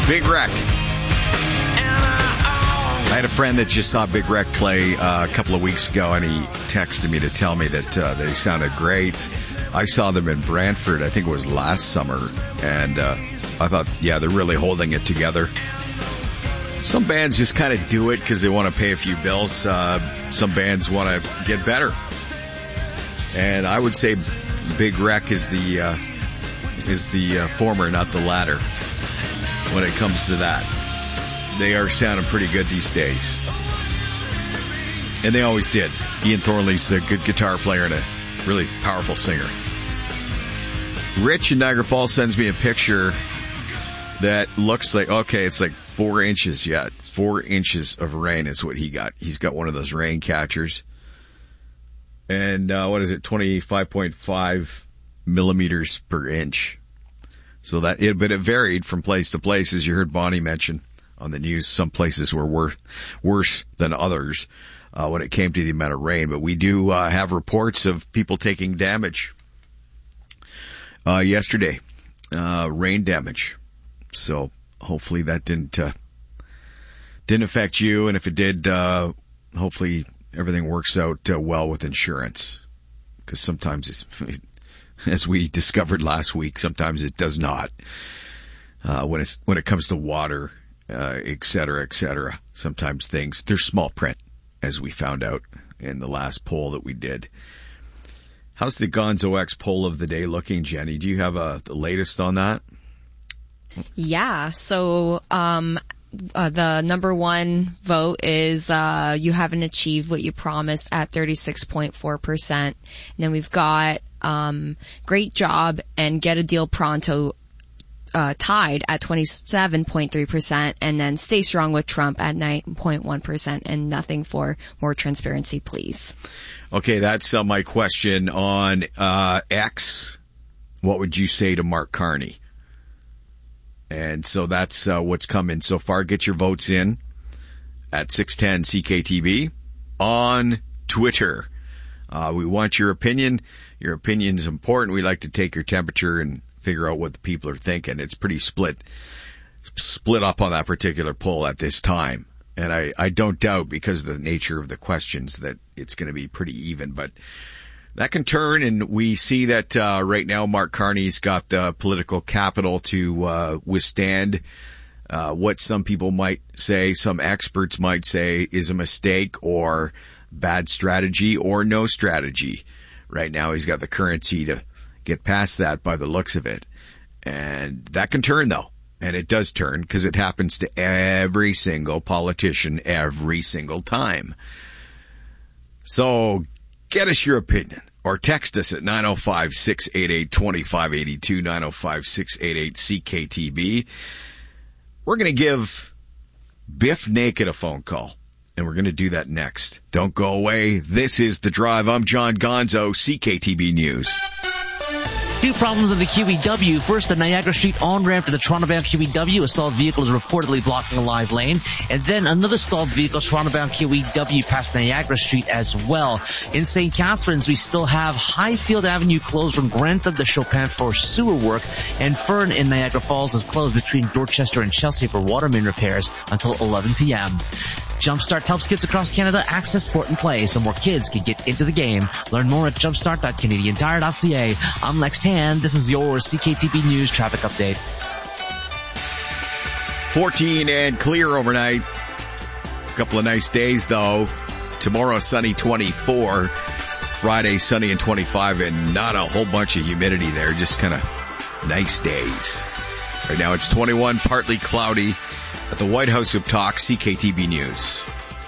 Big Wreck. I had a friend that just saw Big Wreck play a couple of weeks ago, and he texted me to tell me that they sounded great. I saw them in Brantford, I think it was last summer, and I thought, yeah, they're really holding it together. Some bands just kind of do it because they want to pay a few bills. Some bands want to get better. And I would say Big Wreck is the former, not the latter, when it comes to that. They are sounding pretty good these days. And they always did. Ian Thornley's a good guitar player and a really powerful singer. Rich in Niagara Falls sends me a picture that looks like, okay, it's like 4 inches. Yeah, 4 inches of rain is what he got. He's got one of those rain catchers. And what is it, 25.5 millimeters per inch. So but it varied from place to place, as you heard Bonnie mention on the news. Some places were worse than others when it came to the amount of rain. But we do have reports of people taking damage yesterday, rain damage. So hopefully that didn't affect you. And if it did, hopefully everything works out well with insurance. Because sometimes as we discovered last week, sometimes it does not. When it comes to water, et cetera, et cetera. Sometimes they're small print, as we found out in the last poll that we did. How's the Gonzo X poll of the day looking, Jenny? Do you have the latest on that? Yeah. So, the number one vote is, you haven't achieved what you promised at 36.4%. And then we've got, great job and get a deal pronto, tied at 27.3%, and then stay strong with Trump at 9.1%, and nothing for more transparency, please. Okay, that's my question on X. What would you say to Mark Carney? And so that's what's come in so far. Get your votes in at 610 CKTB on Twitter. We want your opinion. Your opinion's important. We like to take your temperature and figure out what the people are thinking. It's pretty split up on that particular poll at this time. And I don't doubt, because of the nature of the questions, that it's going to be pretty even. But that can turn, and we see that right now Mark Carney's got the political capital to withstand what some people might say, some experts might say, is a mistake or bad strategy or no strategy. Right now he's got the currency to get past that by the looks of it. And that can turn, though. And it does turn, because it happens to every single politician every single time. So get us your opinion, or text us at 905-688-2582, 905-688-CKTB. We're going to give Biff Naked a phone call, and we're going to do that next. Don't go away. This is The Drive. I'm John Gonzo, CKTB News. Two problems on the QEW. First, the Niagara Street on-ramp to the Toronto-bound QEW. A stalled vehicle is reportedly blocking a live lane. And then another stalled vehicle, Toronto-bound QEW, past Niagara Street as well. In St. Catharines, we still have Highfield Avenue closed from Grantham to Chopin for sewer work. And Fern in Niagara Falls is closed between Dorchester and Chelsea for water main repairs until 11 p.m. Jumpstart helps kids across Canada access sport and play so more kids can get into the game. Learn more at jumpstart.canadiantire.ca. I'm Lex Tan. This is your CKTB News traffic update. 14 and clear overnight. A couple of nice days, though. Tomorrow, sunny 24. Friday, sunny and 25, and not a whole bunch of humidity there. Just kind of nice days. Right now, it's 21, partly cloudy. At the White House of Talk, CKTB News.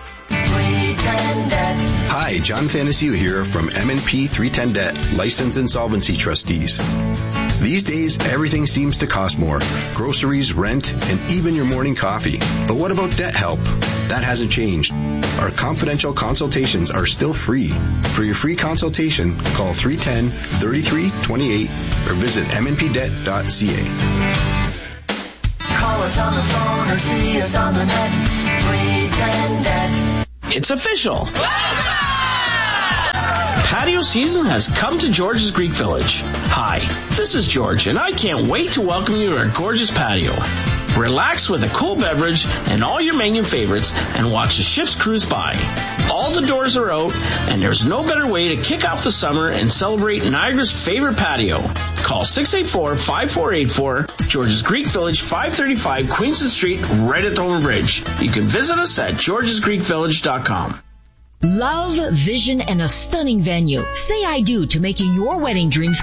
Hi, John Thanasiu here from M&P 310 Debt, Licensed Insolvency Trustees. These days, everything seems to cost more. Groceries, rent, and even your morning coffee. But what about debt help? That hasn't changed. Our confidential consultations are still free. For your free consultation, call 310-3328 or visit mnpdebt.ca. Call us on the phone or see us on the net. 310 Debt. It's official. patio season has come to George's Greek Village. Hi, this is George, and I can't wait to welcome you to our gorgeous patio. Relax with a cool beverage and all your menu favorites and watch the ships cruise by. All the doors are out, and there's no better way to kick off the summer and celebrate Niagara's favorite patio. Call 684-5484, George's Greek Village, 535 Queenston Street, right at the Homer Bridge. You can visit us at georgesgreekvillage.com. Love, vision, and a stunning venue. Say I do to making your wedding dreams